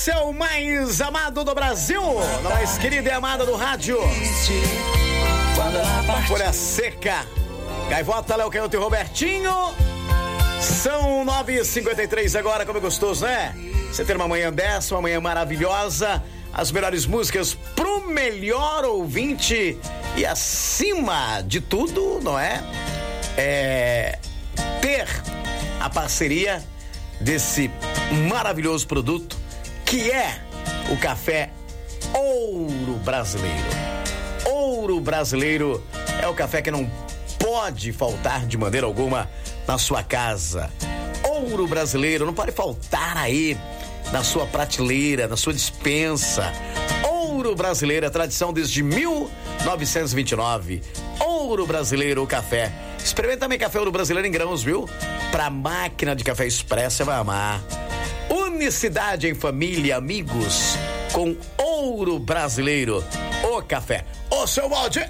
Esse é o mais amado do Brasil, a mais querida e amada do rádio. Folha Seca, Gaivota, Léo Canhoto e Robertinho. São 9h53 agora, como é gostoso, né? Você ter uma manhã dessa, uma manhã maravilhosa. As melhores músicas pro melhor ouvinte. E acima de tudo, não é? Ter a parceria desse maravilhoso produto que é o café Ouro Brasileiro. Ouro Brasileiro é o café que não pode faltar de maneira alguma na sua casa. Ouro Brasileiro não pode faltar aí na sua prateleira, na sua despensa. Ouro Brasileiro é tradição desde 1929. Ouro Brasileiro, o café. Experimenta também café Ouro Brasileiro em grãos, viu? Pra máquina de café expresso, você vai amar. Unicidade em família, amigos, com Ouro Brasileiro, o café. Ô, seu Valdir,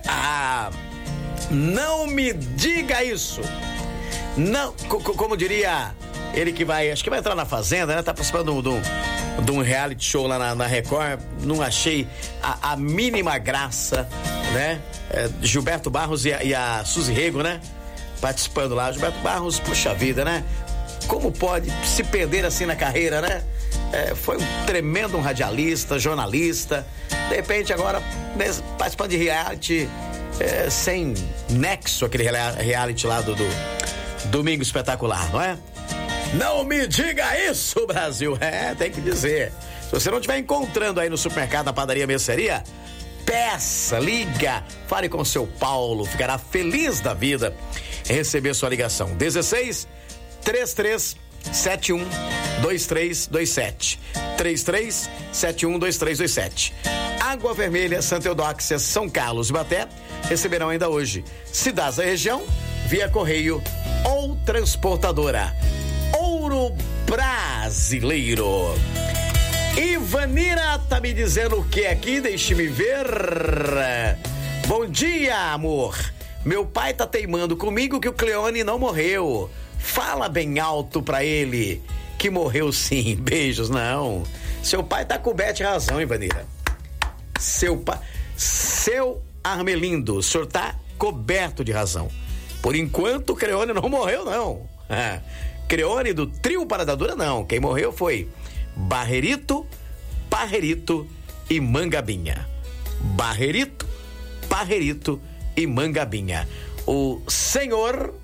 não me diga isso. Não, como diria ele que vai, acho que vai entrar na Fazenda, né? Tá participando de um reality show lá na Record. Não achei a mínima graça, né? Gilberto Barros e a Suzy Rego, né? Participando lá. Gilberto Barros, puxa vida, né? Como pode se perder assim na carreira, né? Foi um tremendo radialista, jornalista. De repente agora participando de reality sem nexo, aquele reality lá do Domingo Espetacular, não é? Não me diga isso, Brasil. Tem que dizer. Se você não estiver encontrando aí no supermercado, na padaria, mercearia, peça, liga, fale com o seu Paulo, ficará feliz da vida em receber sua ligação. 16 33 71 2327 33 71 2327. Água Vermelha, Santa Eudóxia, São Carlos e Baté receberão ainda hoje cidades da região via correio ou transportadora. Ouro Brasileiro. Ivanira tá me dizendo o que aqui? Deixe-me ver. Bom dia, amor. Meu pai tá teimando comigo que o Cleone não morreu. Fala bem alto pra ele que morreu sim. Beijos, não. Seu pai tá coberto de razão, Ivanira. Seu Armelindo, o senhor tá coberto de razão. Por enquanto, o Cleone não morreu, não. Creone do Trio Parada Dura, não. Quem morreu foi Barrerito, Parrerito e Mangabinha. Barrerito, Parrerito e Mangabinha. O senhor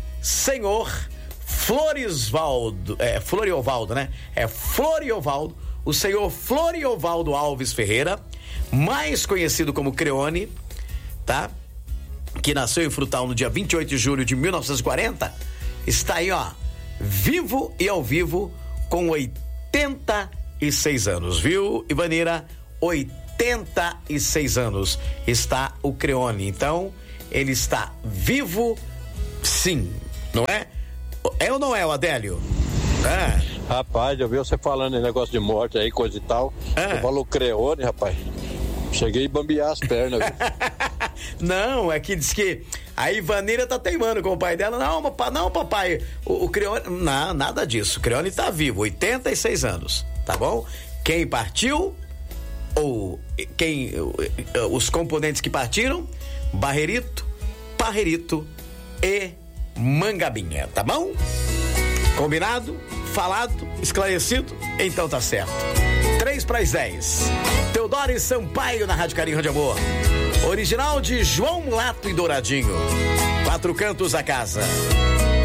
Floriovaldo, Floriovaldo, né? Floriovaldo, o senhor Floriovaldo Alves Ferreira, mais conhecido como Creone, tá? Que nasceu em Frutal no dia 28 de julho de 1940, está aí, ó, vivo e ao vivo com 86 anos, viu, Ivanira? 86 anos está o Creone. Então, ele está vivo, sim, não é? É ou não é, o Adélio? Rapaz, eu vi você falando em negócio de morte aí, coisa e tal. Você falou Creone, rapaz. Cheguei a bambear as pernas. Não, é que diz que a Ivanira tá teimando com o pai dela. Não, papai, o Creone, não, nada disso. O Creone tá vivo, 86 anos, tá bom? Quem partiu, os componentes que partiram, Barrerito, Parrerito e Mangabinha, tá bom? Combinado? Falado? Esclarecido? Então tá certo. 3:10. Teodoro Sampaio na Rádio Carinho de Amor. Original de João Mulato e Douradinho. 4 cantos da casa.